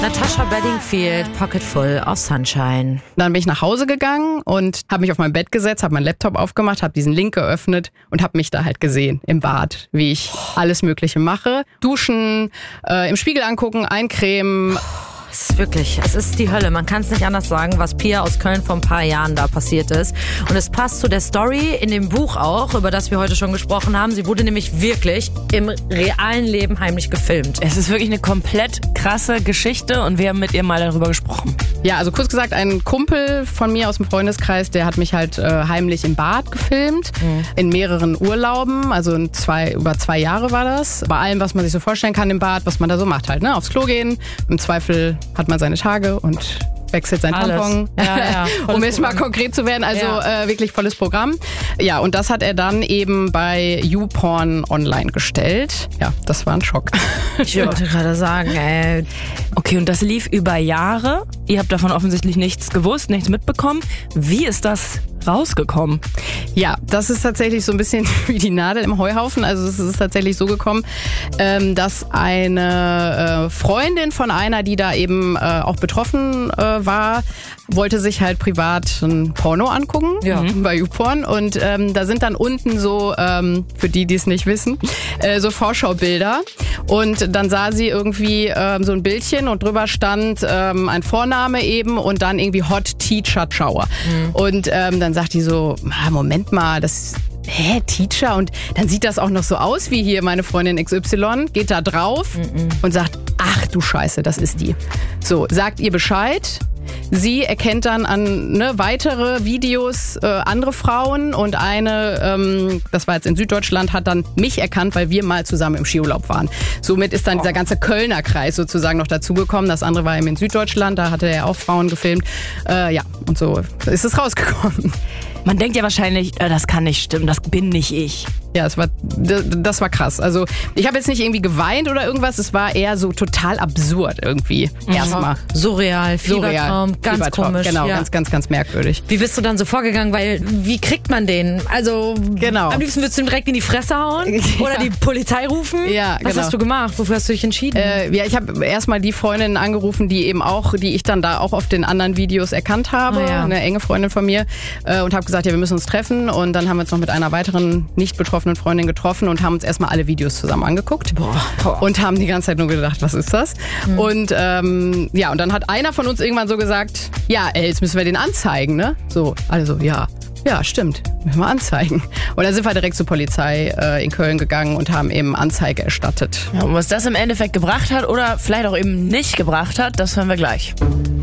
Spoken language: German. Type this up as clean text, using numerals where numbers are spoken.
Natasha Bedingfield, Pocket Full of Sunshine. Dann bin ich nach Hause gegangen und habe mich auf mein Bett gesetzt, habe meinen Laptop aufgemacht, habe diesen Link geöffnet und habe mich da halt gesehen im Bad, wie ich alles Mögliche mache. Duschen, im Spiegel angucken, eincremen. Es ist die Hölle. Man kann es nicht anders sagen, was Pia aus Köln vor ein paar Jahren da passiert ist. Und es passt zu der Story in dem Buch auch, über das wir heute schon gesprochen haben. Sie wurde nämlich wirklich im realen Leben heimlich gefilmt. Es ist wirklich eine komplett krasse Geschichte und wir haben mit ihr mal darüber gesprochen. Ja, also kurz gesagt, ein Kumpel von mir aus dem Freundeskreis, der hat mich halt heimlich im Bad gefilmt, in mehreren Urlauben, also über 2 Jahre war das. Bei allem, was man sich so vorstellen kann im Bad, was man da so macht halt, ne? Aufs Klo gehen, im Zweifel hat man seine Tage und wechselt sein Tampon, um jetzt mal konkret zu werden. Also wirklich volles Programm. Ja, und das hat er dann eben bei YouPorn online gestellt. Ja, das war ein Schock. Ich wollte gerade sagen, ey. Okay, und das lief über Jahre. Ihr habt davon offensichtlich nichts gewusst, nichts mitbekommen. Wie ist das rausgekommen? Ja, das ist tatsächlich so ein bisschen wie die Nadel im Heuhaufen. Also es ist tatsächlich so gekommen, dass eine Freundin von einer, die da eben auch betroffen war, wollte sich halt privat ein Porno angucken bei YouPorn. Und da sind dann unten so, für die es nicht wissen, so Vorschaubilder. Und dann sah sie irgendwie so ein Bildchen und drüber stand ein Vorname eben und dann irgendwie Hot Teacher Shower. Und dann sagt die so, Moment mal, Teacher? Und dann sieht das auch noch so aus wie hier meine Freundin XY, geht da drauf und sagt, ach du Scheiße, das ist die. So, sagt ihr Bescheid. Sie erkennt dann an weitere Videos andere Frauen und eine, das war jetzt in Süddeutschland, hat dann mich erkannt, weil wir mal zusammen im Skiurlaub waren. Somit ist dann dieser ganze Kölner Kreis sozusagen noch dazugekommen. Das andere war eben in Süddeutschland, da hatte er auch Frauen gefilmt. Und so ist es rausgekommen. Man denkt ja wahrscheinlich, das kann nicht stimmen, das bin nicht ich. Ja, das war krass. Also ich habe jetzt nicht irgendwie geweint oder irgendwas, es war eher so total absurd irgendwie. Erstmal. Surreal, Fiebertraum, ganz komisch. Genau, ganz merkwürdig. Wie bist du dann so vorgegangen? Weil, wie kriegt man den? Also, am liebsten würdest du ihm direkt in die Fresse hauen oder die Polizei rufen? Ja, Was hast du gemacht? Wofür hast du dich entschieden? Ich habe erstmal die Freundin angerufen, die ich dann da auch auf den anderen Videos erkannt habe. Eine enge Freundin von mir. Und habe gesagt, wir müssen uns treffen. Und dann haben wir uns noch mit einer weiteren nicht betroffenen Freundin getroffen und haben uns erstmal alle Videos zusammen angeguckt. Und haben die ganze Zeit nur gedacht, was ist das? Und und dann hat einer von uns irgendwann so gesagt, jetzt müssen wir den anzeigen, ne? So, also ja, stimmt, müssen wir anzeigen. Und dann sind wir direkt zur Polizei in Köln gegangen und haben eben Anzeige erstattet. Ja, und was das im Endeffekt gebracht hat oder vielleicht auch eben nicht gebracht hat, das hören wir gleich.